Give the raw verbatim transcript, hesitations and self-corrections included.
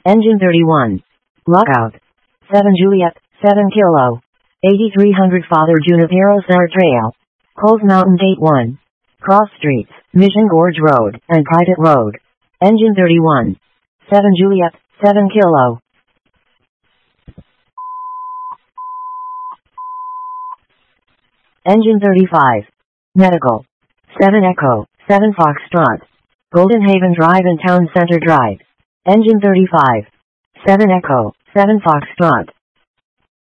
Engine thirty-one. Lockout. seven Juliet, seven Kilo. eighty-three hundred Father Junipero Star Trail. Coles Mountain Gate one. Cross Streets, Mission Gorge Road, and Private Road. Engine thirty-one. seven Juliet, seven Kilo. Engine thirty-five. Medical. seven Echo, seven Foxtrot. Golden Haven Drive and Town Center Drive. Engine thirty-five. seven Echo, seven Foxtrot.